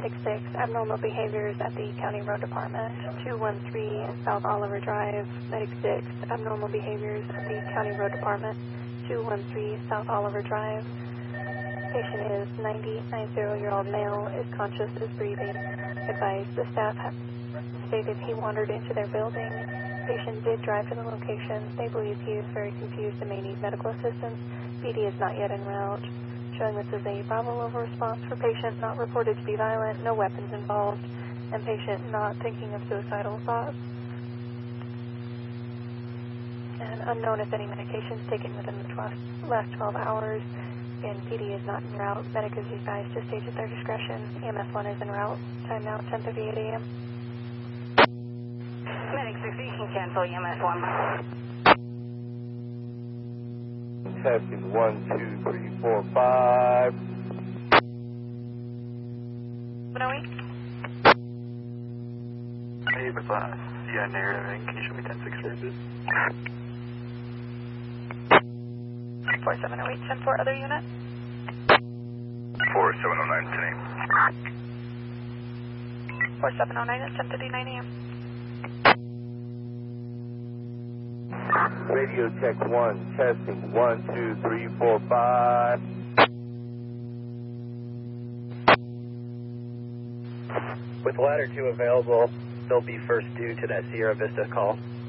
Medic 6, abnormal behaviors at the County Road Department. 213 South Oliver Drive. Medic 6, abnormal behaviors at the County Road Department. 213 South Oliver Drive. Patient is 90-year-old male, is conscious, is breathing. Advised the staff stated he wandered into their building. Patient did drive to the location. They believe he is very confused and may need medical assistance. PD is not yet en route. Showing this is a Bravo over response for patient not reported to be violent, no weapons involved, and patient not thinking of suicidal thoughts. And unknown if any medications taken within the last 12 hours. And PD is not en route. Medic is advised to stage at their discretion. EMS 1 is en route. Time now 10:58 a.m. Medic 60, you can cancel EMS 1. Testing 1, 2, 3, 4, 5. 108. Hey, with CI narrative, can you show me 10-6 versus? 4708, 10-4, other unit. 4709, 10 4709 at 10:59 a.m. Radio check 1, testing 1, 2, 3, 4, 5. With ladder 2 available, they'll be first due to that Sierra Vista call.